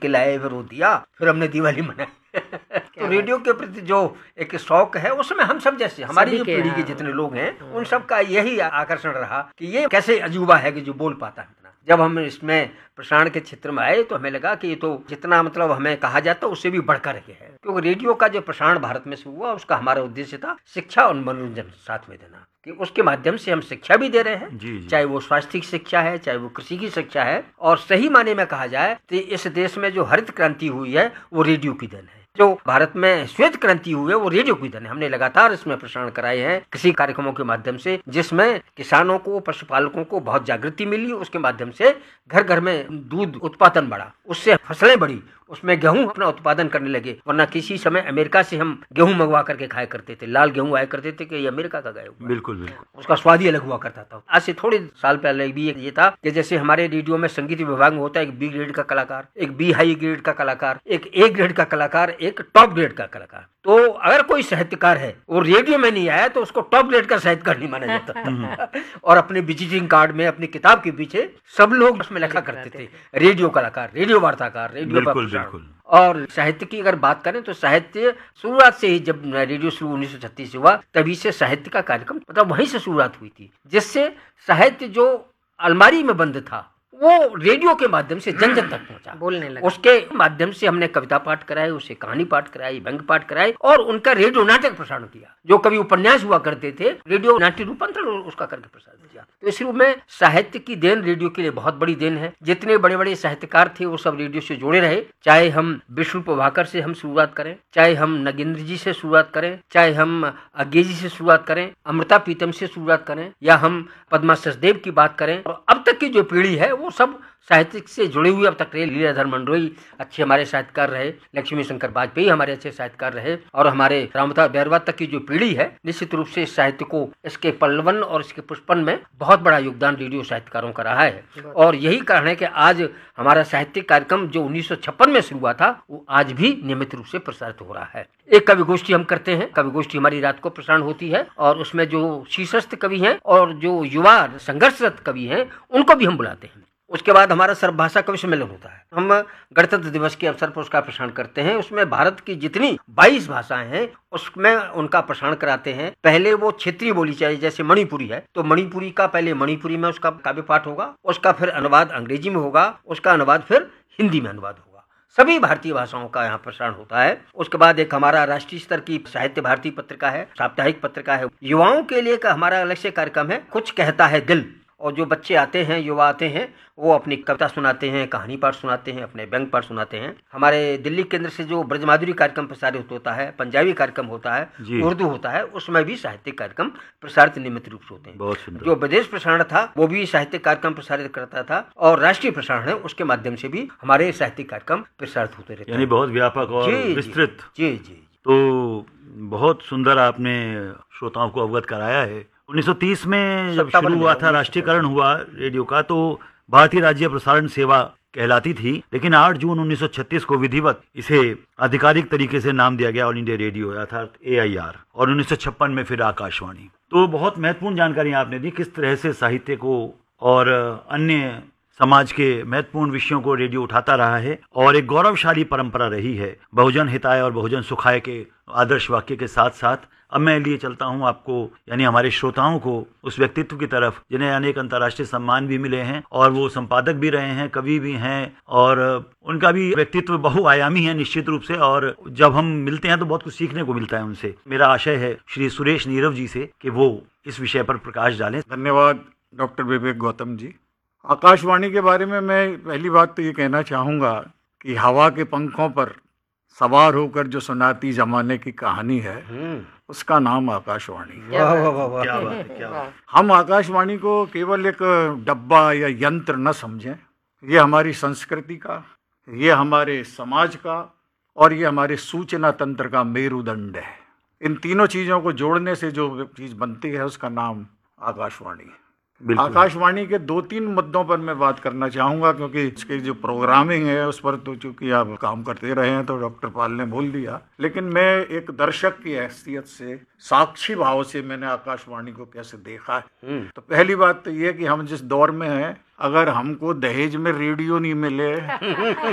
के लाए, फिर वो दिया, फिर हमने दिवाली मनाई। तो रेडियो के प्रति जो एक शौक है, उसमें हम सब जैसे हमारी जो पीढ़ी के जितने लोग हैं, उन सब का यही आकर्षण रहा कि ये कैसे अजूबा है कि जो बोल पाता है इतना। जब हम इसमें प्रसारण के क्षेत्र में आए तो हमें लगा कि ये तो जितना मतलब हमें कहा जाता है उससे भी बढ़कर के है, क्योंकि रेडियो का जो प्रसारण भारत में से हुआ, उसका हमारा उद्देश्य था शिक्षा और मनोरंजन साथ में देना, कि उसके माध्यम से हम शिक्षा भी दे रहे हैं, जी। चाहे वो स्वास्थ्य की शिक्षा है, चाहे वो कृषि की शिक्षा है, और सही माने में कहा जाए तो इस देश में जो हरित क्रांति हुई है वो रेडियो की देन है। जो भारत में श्वेत क्रांति हुई है वो रेडियो की देन है। हमने लगातार इसमें प्रसारण कराए हैं कृषि कार्यक्रमों के माध्यम से, जिसमें किसानों को, पशुपालकों को बहुत जागृति मिली। उसके माध्यम से घर घर में दूध उत्पादन बढ़ा, उससे फसलें बढ़ी, उसमें गेहूं अपना उत्पादन करने लगे। वरना किसी समय अमेरिका से हम गेहूं मंगवा करके खाया करते थे, लाल गेहूं आया करते थे कि ये अमेरिका का गया हुआ। बिल्कुल बिल्कुल, उसका स्वाद ही अलग हुआ करता था। आज से थोड़े साल पहले भी ये था कि जैसे हमारे रेडियो में संगीत विभाग में होता है एक बी ग्रेड का कलाकार, एक बी हाई ग्रेड का कलाकार, एक ए ग्रेड का कलाकार, एक टॉप ग्रेड का कलाकार। तो अगर कोई साहित्यकार है वो रेडियो में नहीं आया तो उसको टॉप ग्रेड का साहित्यकार नहीं माना जाता था। और अपने विजिटिंग कार्ड में, अपनी किताब के पीछे सब लोग उसमें लिखा करते थे रेडियो कलाकार, रेडियो वार्ताकार, रेडियो पर। और साहित्य की अगर बात करें तो साहित्य शुरुआत से ही, जब रेडियो शुरू 1936 से हुआ, तभी से साहित्य का कार्यक्रम मतलब वहीं से शुरुआत हुई थी, जिससे साहित्य जो अलमारी में बंद था वो रेडियो के माध्यम से जन जन तक पहुंचा, बोलने लगा। उसके माध्यम से हमने कविता पाठ कराए, उसे कहानी पाठ कराई, व्यंग पाठ कराए, और उनका रेडियो नाटक प्रसारण किया। जो कभी उपन्यास हुआ करते थे, रेडियो नाट्य रूपांतरण उसका करके प्रसारण किया। तो इस रूप में साहित्य की देन रेडियो के लिए बहुत बड़ी देन है। जितने बड़े बड़े साहित्यकार थे वो सब रेडियो से जुड़े रहे, चाहे हम विष्णु प्रभाकर से हम शुरुआत करें, चाहे हम नगेंद्र जी से शुरुआत करें, चाहे हम अज्ञे जी से शुरुआत करें, अमृता प्रीतम से शुरुआत करें, या हम पद्मा सचदेव की बात करें, और अब तक की जो पीढ़ी है वो सब साहित्य से जुड़े हुए अब तक रहे। लीलाधर मंडोई अच्छे हमारे साहित्यकार रहे, लक्ष्मी शंकर वाजपेयी हमारे अच्छे साहित्यकार रहे, और हमारे रामता बैरवा तक की जो पीढ़ी है, निश्चित रूप से साहित्य को, इसके पल्लवन और इसके पुष्पन में बहुत बड़ा योगदान रेडियो साहित्यकारों का रहा है। और यही कारण है कि आज हमारा साहित्यिक कार्यक्रम जो 1956 में शुरू हुआ था, वो आज भी नियमित रूप से प्रसारित हो रहा है। एक कवि गोष्ठी हम करते हैं, कवि गोष्ठी हमारी रात को प्रसारण होती है, और उसमें जो शीर्षस्थ कवि हैं और जो युवा संघर्षरत कवि हैं उनको भी हम बुलाते हैं। उसके बाद हमारा सर्वभाषा कवि सम्मेलन होता है। हम गणतंत्र दिवस के अवसर पर उसका प्रसारण करते हैं। उसमें भारत की जितनी 22 भाषाएं हैं उसमें उनका प्रसारण कराते हैं। पहले वो क्षेत्रीय बोली चाहिए, जैसे मणिपुरी है तो मणिपुरी का पहले मणिपुरी में उसका काव्य पाठ होगा, उसका फिर अनुवाद अंग्रेजी में होगा, उसका अनुवाद फिर हिंदी में अनुवाद होगा। सभी भारतीय भाषाओं का यहाँ प्रसारण होता है। उसके बाद एक हमारा राष्ट्रीय स्तर की साहित्य भारती पत्रिका है, साप्ताहिक पत्रिका है। युवाओं के लिए का हमारा अलग से कार्यक्रम है, कुछ कहता है दिल। और जो बच्चे आते हैं, युवा आते हैं, वो अपनी कविता सुनाते हैं, कहानी पाठ सुनाते हैं, अपने व्यंग पाठ सुनाते हैं। हमारे दिल्ली केंद्र से जो ब्रजमाधुरी कार्यक्रम प्रसारित होता है, पंजाबी कार्यक्रम होता है, उर्दू होता है, उसमें भी साहित्यिक कार्यक्रम प्रसारित नियमित रूप से होते हैं। जो विदेश प्रसारण था वो भी साहित्यिक कार्यक्रम प्रसारित करता था, और राष्ट्रीय प्रसारण है उसके माध्यम से भी हमारे साहित्यिक कार्यक्रम प्रसारित होते रहते हैं। यानी बहुत व्यापक और विस्तृत। जी जी। तो बहुत सुंदर आपने श्रोताओं को अवगत कराया है। 1930 में जब शुरू हुआ था, राष्ट्रीयकरण हुआ रेडियो का, तो भारतीय राज्य प्रसारण सेवा कहलाती थी, लेकिन 8 जून 1936 को विधिवत इसे आधिकारिक तरीके से नाम दिया गया ऑल इंडिया रेडियो अर्थात AIR, और 1956 में फिर आकाशवाणी। तो बहुत महत्वपूर्ण जानकारी आपने दी, किस तरह से साहित्य को और अन्य समाज के महत्वपूर्ण विषयों को रेडियो उठाता रहा है, और एक गौरवशाली परंपरा रही है बहुजन हिताय और बहुजन सुखाय के आदर्श वाक्य के साथ साथ। अब मैं लिए चलता हूं आपको, यानी हमारे श्रोताओं को, उस व्यक्तित्व की तरफ जिन्हें अनेक अंतर्राष्ट्रीय सम्मान भी मिले हैं, और वो संपादक भी रहे हैं, कवि भी हैं, और उनका भी व्यक्तित्व बहुआयामी है निश्चित रूप से। और जब हम मिलते हैं तो बहुत कुछ सीखने को मिलता है उनसे। मेरा आशय है श्री सुरेश नीरव जी से कि वो इस विषय पर प्रकाश डालें। धन्यवाद डॉक्टर विवेक गौतम जी। आकाशवाणी के बारे में मैं पहली बात तो ये कहना चाहूँगा कि हवा के पंखों पर सवार होकर जो सुनाती जमाने की कहानी है, उसका नाम आकाशवाणी है। क्या बात है, क्या बात। हम आकाशवाणी को केवल एक डब्बा या यंत्र न समझें। ये हमारी संस्कृति का, ये हमारे समाज का, और ये हमारे सूचना तंत्र का मेरुदंड है। इन तीनों चीज़ों को जोड़ने से जो चीज़ बनती है उसका नाम आकाशवाणी है। आकाशवाणी के 2-3 मुद्दों पर मैं बात करना चाहूँगा, क्योंकि इसकी जो प्रोग्रामिंग है उस पर तो चूंकि आप काम करते रहे हैं तो डॉक्टर पाल ने बोल दिया, लेकिन मैं एक दर्शक की हैसियत से, साक्षी भाव से मैंने आकाशवाणी को कैसे देखा है। तो पहली बात तो ये कि हम जिस दौर में हैं, अगर हमको दहेज में रेडियो नहीं मिले